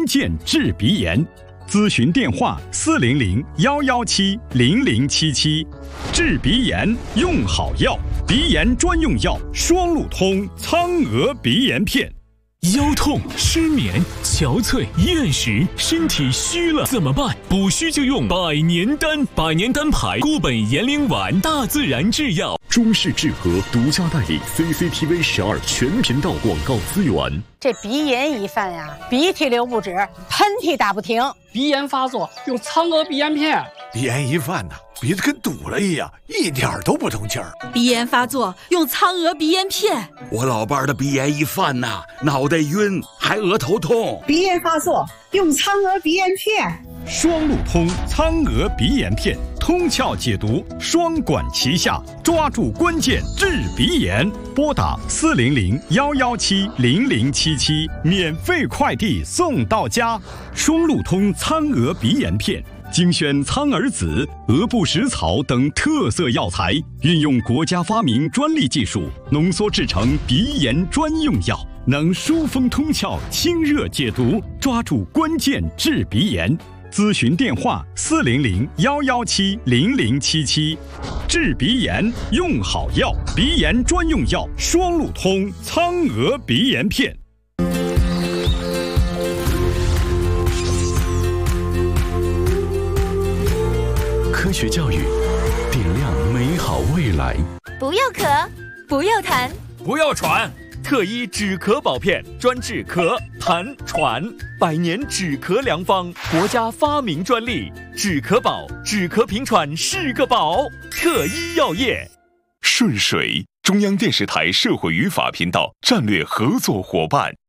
键治鼻炎。咨询电话400-117-0077。治鼻炎用好药，鼻炎专用药双鹿通苍鹅鼻炎片。 腰痛、失眠、憔悴、厌食，身体虚了怎么办？补虚就用百年丹，百年丹牌固本延龄丸，大自然制药， 中式治和独家代理 CCTV 12全频道广告资源。 这鼻炎一犯呀，鼻涕流不止，喷嚏打不停。 鼻炎发作用苍鹅鼻炎片。 鼻炎一犯鼻子跟堵了一样，一点都不通气儿。 鼻炎发作用苍鹅鼻炎片。 我老伴儿的鼻炎一犯脑袋晕，还额头痛。 鼻炎发作用苍鹅鼻炎片。 双鹿通苍鹅鼻炎片，通窍解毒，双管齐下，抓住关键治鼻炎。拨打400-117-0077，免费快递送到家。双鹿通苍鹅鼻炎片。精选苍耳子、鹅不食草等特色药材，运用国家发明专利技术，浓缩制成鼻炎专用药，能疏风通窍、清热解毒，抓住关键治鼻炎。咨询电话400-117-0077。治鼻炎用好药，鼻炎专用药双鹿通苍鹅鼻炎片。 科学教育，点亮美好未来。 不要咳，不要痰， 不要喘。特医止咳宝片，专治咳、痰、喘，百年止咳良方，国家发明专利。止咳宝，止咳平喘是个宝。特医药业。 顺水，中央电视台社会与法频道战略合作伙伴。